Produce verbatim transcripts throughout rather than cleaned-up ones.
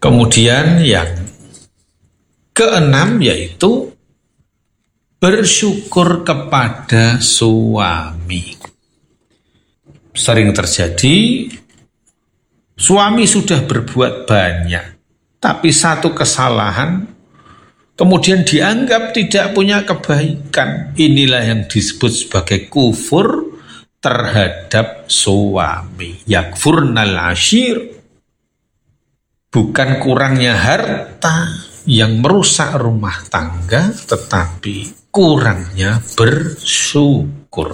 Kemudian yang keenam yaitu bersyukur kepada suami. Sering terjadi suami sudah berbuat banyak, tapi satu kesalahan kemudian dianggap tidak punya kebaikan. Inilah yang disebut sebagai kufur terhadap suami. Yakfurnal ashir. Bukan kurangnya harta yang merusak rumah tangga, tetapi kurangnya bersyukur.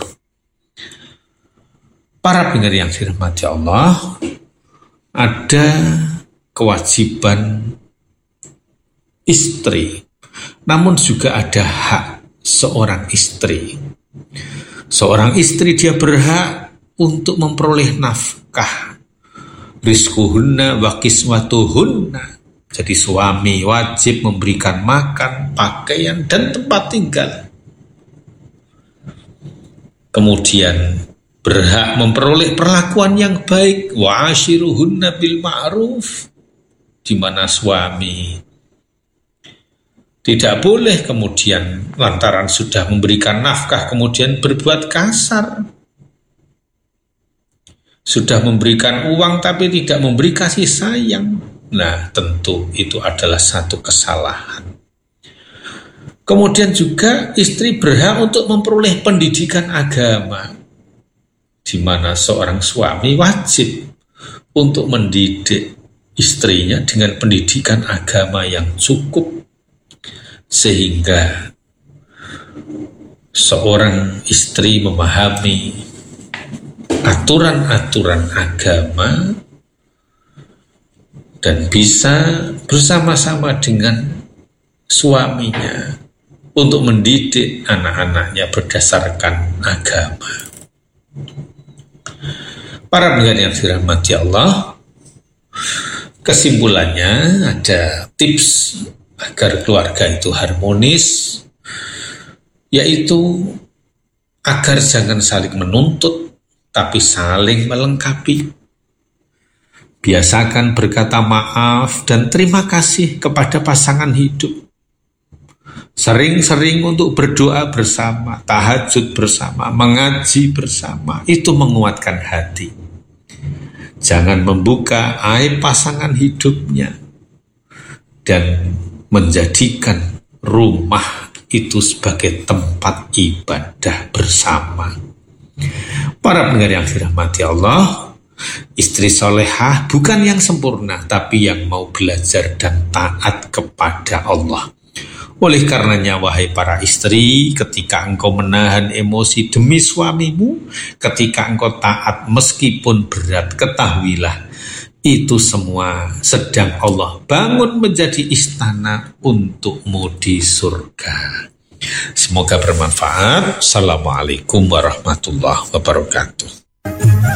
Para pendengar yang dirahmati Allah, ada kewajiban istri, namun juga ada hak seorang istri. Seorang istri dia berhak untuk memperoleh nafkah, rizquhunna wa kiswatuhunna. Jadi suami wajib memberikan makan, pakaian, dan tempat tinggal. Kemudian berhak memperoleh perlakuan yang baik, wa ashiruhunna bil ma'ruf, di mana suami tidak boleh kemudian lantaran sudah memberikan nafkah kemudian berbuat kasar. Sudah memberikan uang tapi tidak memberi kasih sayang. Nah, tentu itu adalah satu kesalahan. Kemudian juga istri berhak untuk memperoleh pendidikan agama, di mana seorang suami wajib untuk mendidik istrinya dengan pendidikan agama yang cukup, sehingga seorang istri memahami aturan-aturan agama dan bisa bersama-sama dengan suaminya untuk mendidik anak-anaknya berdasarkan agama. Para pendengar yang dirahmati Allah, kesimpulannya ada tips agar keluarga itu harmonis, yaitu agar jangan saling menuntut, tapi saling melengkapi. Biasakan berkata maaf dan terima kasih kepada pasangan hidup. Sering-sering untuk berdoa bersama, tahajud bersama, mengaji bersama, itu menguatkan hati. Jangan membuka aib pasangan hidupnya dan menjadikan rumah itu sebagai tempat ibadah bersama. Para pendengar yang dirahmati Allah, istri solehah bukan yang sempurna, tapi yang mau belajar dan taat kepada Allah. Oleh karenanya, wahai para istri, ketika engkau menahan emosi demi suamimu, ketika engkau taat meskipun berat, ketahuilah, itu semua sedang Allah bangun menjadi istana untukmu di surga. Semoga bermanfaat. Assalamualaikum warahmatullahi wabarakatuh.